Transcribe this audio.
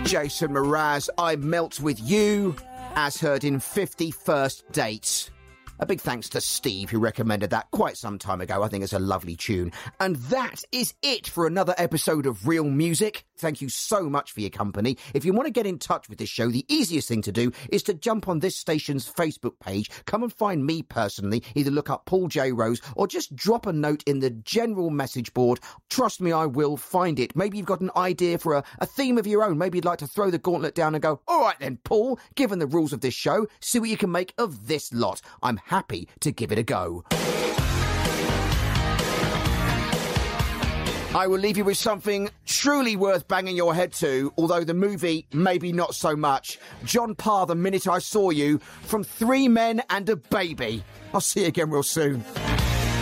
Jason Mraz, I Melt With You, as heard in 51st Dates. A big thanks to Steve, who recommended that quite some time ago. I think it's a lovely tune. And that is it for another episode of Real Music. Thank you so much for your company. If you want to get in touch with this show, the easiest thing to do is to jump on this station's Facebook page. Come and find me personally. Either look up Paul J. Rose or just drop a note in the general message board. Trust me, I will find it. Maybe you've got an idea for a theme of your own. Maybe you'd like to throw the gauntlet down and go, all right then, Paul, given the rules of this show, see what you can make of this lot. I'm happy to give it a go. I will leave you with something truly worth banging your head to, although the movie maybe not so much. John Parr, The Minute I Saw You, from Three Men and a Baby. I'll see you again real soon.